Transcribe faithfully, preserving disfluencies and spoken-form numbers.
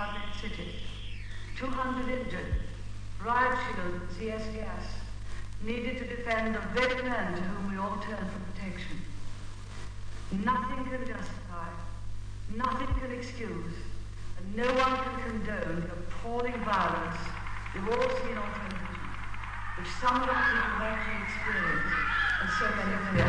Vatican City. two hundred injured. Riot shield and C S gas needed to defend the very men to whom we all turn for protection. Nothing can justify, nothing can excuse, and no one can condone the appalling violence we've all seen on television, which some of the people have actually experienced, and so many of them